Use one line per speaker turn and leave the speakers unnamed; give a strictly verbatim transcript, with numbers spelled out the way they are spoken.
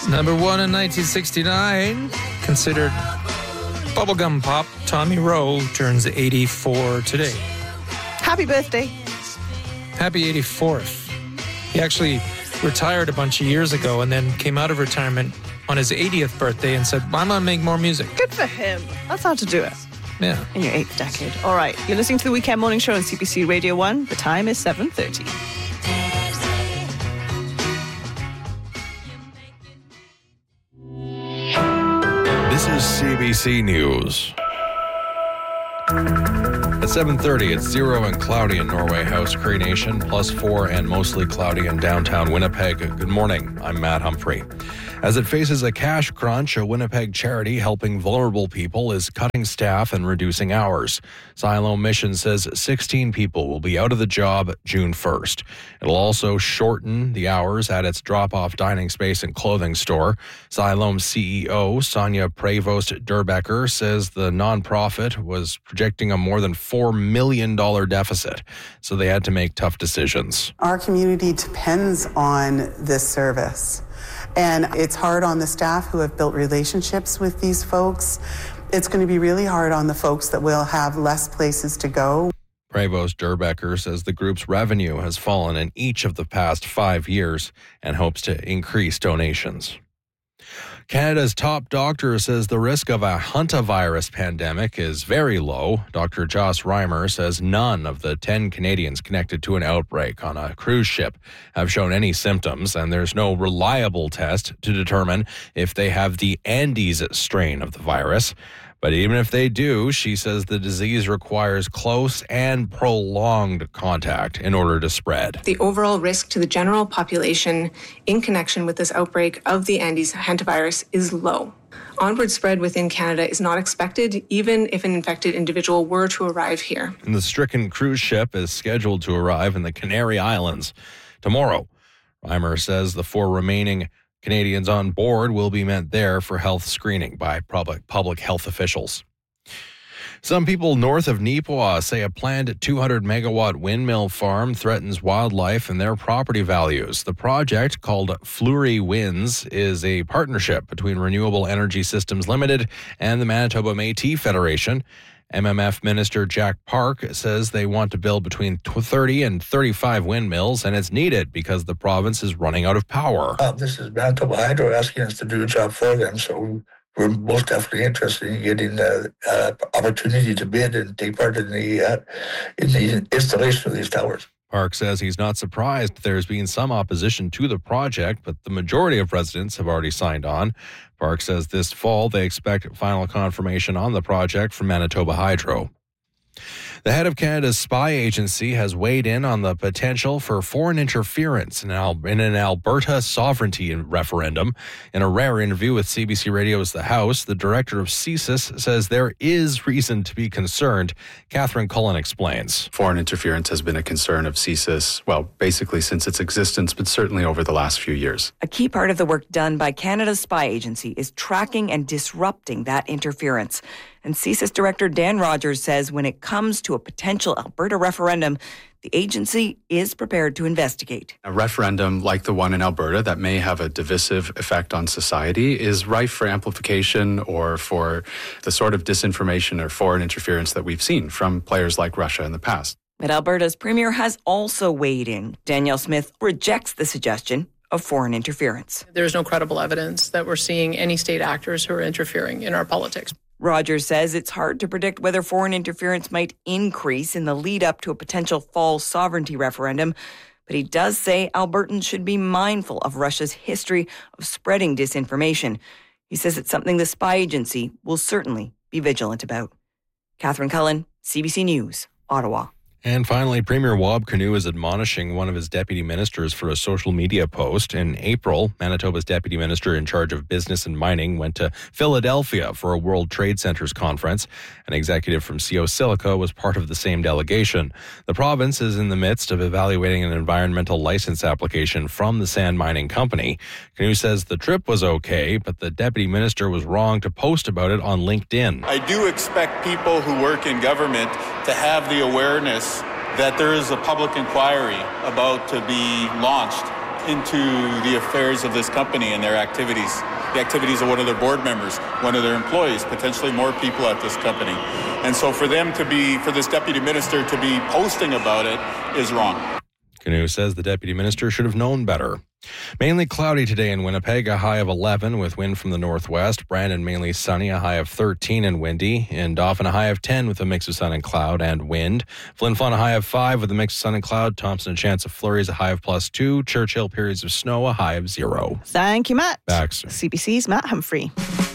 Number one in nineteen sixty-nine, considered bubblegum pop, Tommy Rowe turns eighty-four today.
Happy birthday.
Happy eighty-fourth. He actually retired a bunch of years ago and then came out of retirement on his eightieth birthday and said, I'm going to make more music.
Good for him. That's how to do it.
Yeah.
In your eighth decade. All right. You're listening to the Weekend Morning Show on C B C Radio one. The time is seven thirty.
This is C B C News. At seven thirty, it's zero and cloudy in Norway House, Cree Nation, plus four and mostly cloudy in downtown Winnipeg. Good morning. I'm Matt Humphrey. As it faces a cash crunch, a Winnipeg charity helping vulnerable people is cutting staff and reducing hours. Siloam Mission says sixteen people will be out of the job June first. It'll also shorten the hours at its drop-off dining space and clothing store. Siloam C E O Sonia Prevost-Durbecker says the nonprofit was projecting a more than four million dollars deficit, so they had to make tough decisions.
Our community depends on this service. And it's hard on the staff who have built relationships with these folks. It's going to be really hard on the folks that will have less places to go.
Prevost-Durbecker says the group's revenue has fallen in each of the past five years and hopes to increase donations. Canada's top doctor says the risk of a hantavirus pandemic is very low. Doctor Joss Reimer says none of the ten Canadians connected to an outbreak on a cruise ship have shown any symptoms, and there's no reliable test to determine if they have the Andes strain of the virus. But even if they do, she says the disease requires close and prolonged contact in order to spread.
The overall risk to the general population in connection with this outbreak of the Andes hantavirus is low. Onward spread within Canada is not expected, even if an infected individual were to arrive here.
And the stricken cruise ship is scheduled to arrive in the Canary Islands tomorrow. Reimer says the four remaining Canadians on board will be met there for health screening by public public health officials. Some people north of Neepawa say a planned two hundred megawatt windmill farm threatens wildlife and their property values. The project, called Fleury Winds, is a partnership between Renewable Energy Systems Limited and the Manitoba Métis Federation. M M F Minister Jack Park says they want to build between thirty and thirty-five windmills, and it's needed because the province is running out of power.
Uh, this is Manitoba Hydro asking us to do a job for them, so we're most definitely interested in getting the uh, opportunity to bid and take part in the uh, in the installation of these towers.
Park says he's not surprised there's been some opposition to the project, but the majority of residents have already signed on. Park says this fall they expect final confirmation on the project from Manitoba Hydro. The head of Canada's spy agency has weighed in on the potential for foreign interference in, Al- in an Alberta sovereignty referendum. In a rare interview with C B C Radio's The House, the director of C S I S says there is reason to be concerned. Catherine Cullen explains.
Foreign interference has been a concern of C S I S, well, basically since its existence, but certainly over the last few years.
A key part of the work done by Canada's spy agency is tracking and disrupting that interference. And C S I S Director Dan Rogers says when it comes to a potential Alberta referendum, the agency is prepared to investigate.
A referendum like the one in Alberta that may have a divisive effect on society is rife for amplification or for the sort of disinformation or foreign interference that we've seen from players like Russia in the past.
But Alberta's premier has also weighed in. Danielle Smith rejects the suggestion of foreign interference.
There's no credible evidence that we're seeing any state actors who are interfering in our politics.
Rogers says it's hard to predict whether foreign interference might increase in the lead up to a potential fall sovereignty referendum, but he does say Albertans should be mindful of Russia's history of spreading disinformation. He says it's something the spy agency will certainly be vigilant about. Catherine Cullen, C B C News, Ottawa.
And finally, Premier Wab Kinew is admonishing one of his deputy ministers for a social media post. In April, Manitoba's deputy minister in charge of business and mining went to Philadelphia for a World Trade Centers conference. An executive from C O Silica was part of the same delegation. The province is in the midst of evaluating an environmental license application from the sand mining company. Kinew says the trip was okay, but the deputy minister was wrong to post about it on LinkedIn.
I do expect people who work in government to have the awareness that there is a public inquiry about to be launched into the affairs of this company and their activities, the activities of one of their board members, one of their employees, potentially more people at this company. And so for them to be, for this deputy minister to be posting about it is wrong.
Canoe says the deputy minister should have known better. Mainly cloudy today in Winnipeg, a high of eleven with wind from the northwest. Brandon mainly sunny, a high of thirteen and windy. In Dauphin, a high of ten with a mix of sun and cloud and wind. Flin Flon, a high of five with a mix of sun and cloud. Thompson, a chance of flurries, a high of plus two. Churchill, periods of snow, a high of zero.
Thank you, Matt.
Back soon.
C B C's Matt Humphrey.